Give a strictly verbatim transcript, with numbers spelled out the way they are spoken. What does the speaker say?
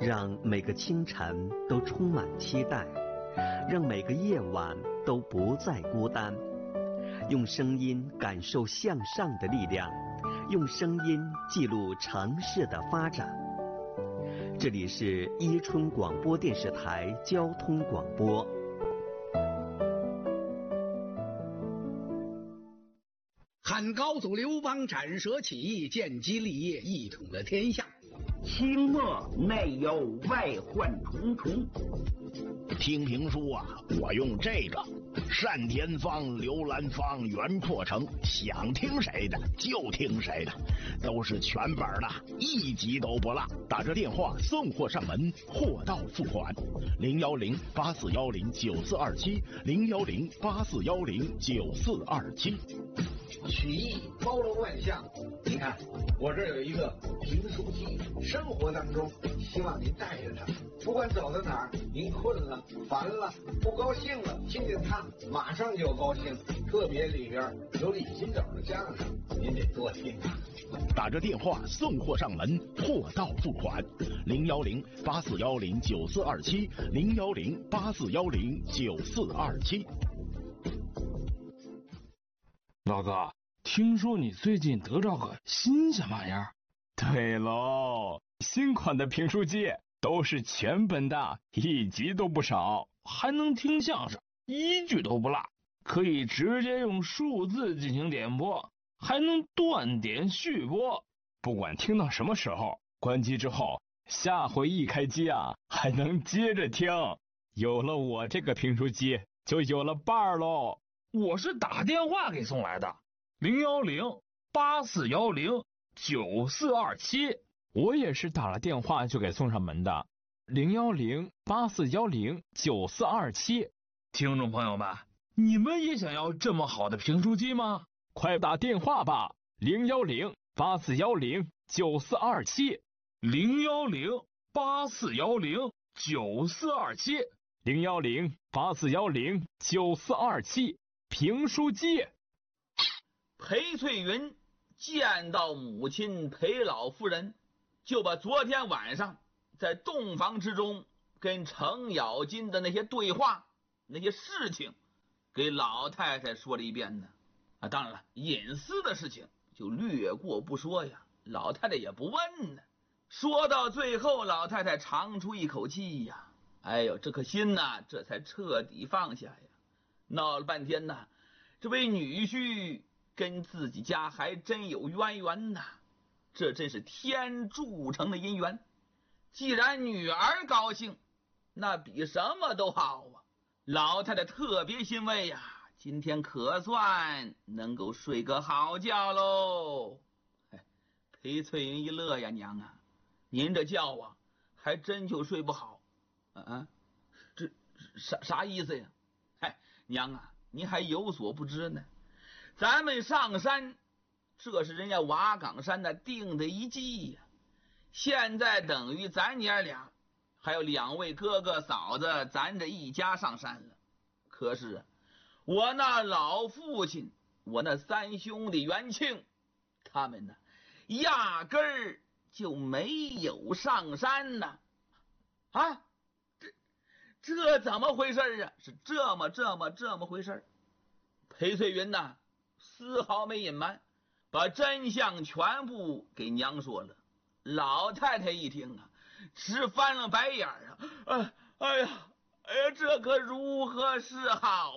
让每个清晨都充满期待，让每个夜晚都不再孤单。用声音感受向上的力量，用声音记录城市的发展。这里是伊春广播电视台交通广播。 汉高祖刘邦斩蛇起义，建基立业，一统了天下。 清末内忧外患重重。 听评书啊，我用这个单田芳、刘兰芳、袁阔成，想听谁的就听谁的，都是全本的，一集都不落。打这电话送货上门，货到付款。零幺零八四幺零九四二七，零幺零八四幺零九四二七。 曲艺包罗万象，你看我这儿有一个评书机，生活当中希望您带着它，不管走到哪儿，您困了、烦了、不高兴了，听见它马上就高兴。特别里边有李金斗的相声，您得多听。 打着电话送货上门，货到付款。零幺零八四幺零九四二七，零幺零八四幺零九四二七。 老哥，听说你最近得着个新什么玩意儿？ 对喽，新款的评书机都是全本的，一集都不少， 还能听相声，一句都不落，可以直接用数字进行点播，还能断点续播。 不管听到什么时候，关机之后，下回一开机啊，还能接着听。有了我这个评书机，就有了伴儿喽。 我是打电话给送来的，零幺零八四幺零九四二七。 我也是打了电话就给送上门的，零幺零八四幺零九四二七。 听众朋友们，你们也想要这么好的评书机吗？ 快打电话吧，零幺零八四幺零九四二七， 零幺零八四幺零九四二七， 零幺零八四幺零九四二七。评书机。 裴翠云见到母亲裴老夫人，就把昨天晚上在洞房之中跟程咬金的那些对话、那些事情给老太太说了一遍呢。啊，当然了，隐私的事情就略过不说呀，老太太也不问呢。说到最后，老太太长出一口气呀，哎呦，这颗心呐，这才彻底放下呀。闹了半天呐，这位女婿跟自己家还真有渊源呐，这真是天铸成的姻缘。既然女儿高兴，那比什么都好啊。老太太特别欣慰呀，今天可算能够睡个好觉喽。裴翠云一乐呀，娘啊，您这觉啊还真就睡不好。啊，这啥啥意思呀？哎，娘啊，您还有所不知呢。咱们上山，这是人家瓦岗山的定的一计呀。现在等于咱娘俩，还有两位哥哥嫂子，咱这一家上山了。可是我那老父亲，我那三兄弟元庆，他们呢，压根儿就没有上山呢。啊，这怎么回事啊？是这么这么这么回事。裴翠云呐，丝毫没隐瞒，把真相全部给娘说了。老太太一听啊，直翻了白眼啊！哎哎呀，哎呀，这可如何是好？